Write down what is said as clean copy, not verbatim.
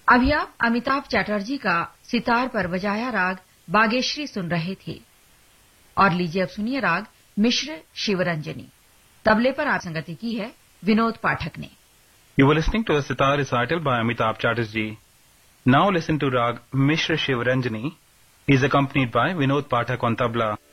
अभी आप अमिताभ चटर्जी का सितार पर बजाया राग बागेश्वरी सुन रहे थे। और लीजिए अब सुनिए राग मिश्र शिवरंजनी। तबले पर आप संगति की है विनोद पाठक ने। You were listening to a sitar recital by Amitabh Chatterjee. Now listen to Rag Mishra Shivaranjani. He is accompanied by Vinod Pathak on tabla.